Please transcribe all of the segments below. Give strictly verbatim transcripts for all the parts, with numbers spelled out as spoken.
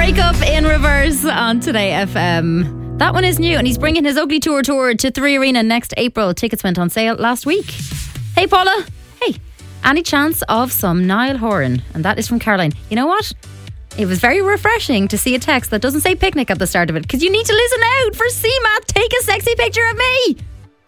Breakup in reverse on Today F M. That one is new, and he's bringing his Ugly Tour tour to Three Arena next April. Tickets went on sale last week. Hey Paula, hey, any chance of some Niall Horan? And that is from Caroline. You know what? It was very refreshing to see a text that doesn't say picnic at the start of it, because you need to listen out for C MAT. Take a sexy picture of me.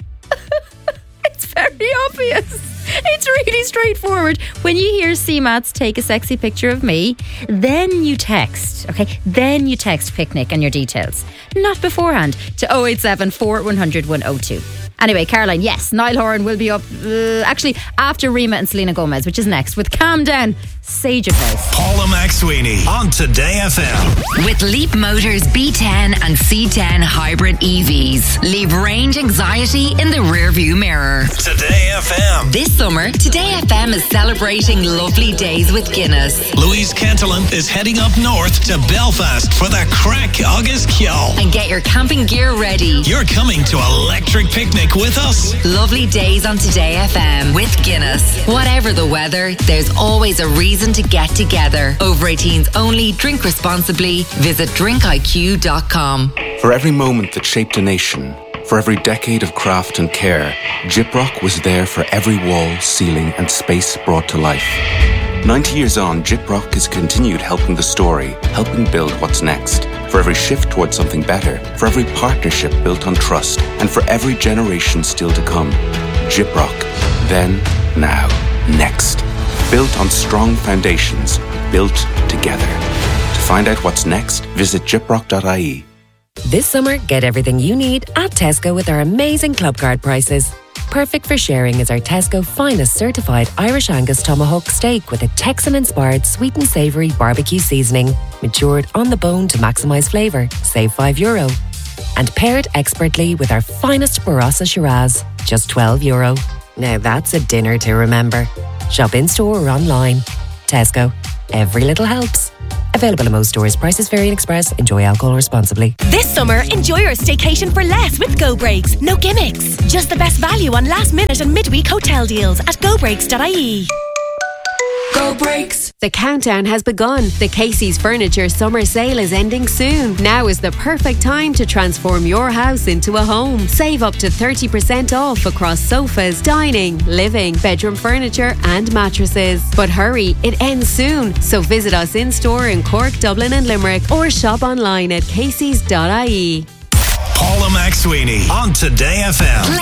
It's very obvious. It's really straightforward. When you hear C MAT's take a sexy picture of me, then you text, okay? Then you text picnic and your details. Not beforehand to oh eight seven, four one hundred, one oh two. Anyway, Caroline, yes, Niall Horan will be up uh, actually after Rima and Selena Gomez, which is next with Calm Down, Sage Advice. Paula McSweeney on Today F M. With Leap Motors B ten and C ten hybrid E Vs, leave range anxiety in the rearview mirror. Today F M. This summer, Today F M is celebrating lovely days with Guinness. Louise Cantelan is heading up north to Belfast for the Crack August Kyo. And get your camping gear ready. You're coming to Electric Picnic with us. Lovely days on Today F M with Guinness. Whatever the weather, there's always a reason to get together. Over eighteens only. Drink responsibly. Visit drink I Q dot com. For every moment that shaped a nation, for every decade of craft and care, Gyprock was there for every wall, ceiling and space brought to life. ninety years on, Gyprock has continued helping the story, helping build what's next. For every shift towards something better, for every partnership built on trust, and for every generation still to come. Gyprock. Then, now, next. Built on strong foundations, built together. To find out what's next, visit gyprock dot I E. This summer, get everything you need at Tesco with our amazing club card prices. Perfect for sharing is our Tesco finest certified Irish Angus tomahawk steak with a Texan-inspired sweet and savoury barbecue seasoning, matured on the bone to maximise flavour, save five euro. And paired expertly with our finest Barossa Shiraz, just twelve euro. Now that's a dinner to remember. Shop in-store or online. Tesco. Every little helps. Available in most stores. Prices vary in Express. Enjoy alcohol responsibly. This summer, enjoy your staycation for less with Go Breaks. No gimmicks. Just the best value on last minute and midweek hotel deals at go breaks dot I E. Go Breaks. The countdown has begun. The Casey's Furniture summer sale is ending soon. Now is the perfect time to transform your house into a home. Save up to thirty percent off across sofas, dining, living, bedroom furniture and mattresses. But hurry, it ends soon. So visit us in store in Cork, Dublin and Limerick or shop online at caseys dot I E. Paula McSweeney on Today F M.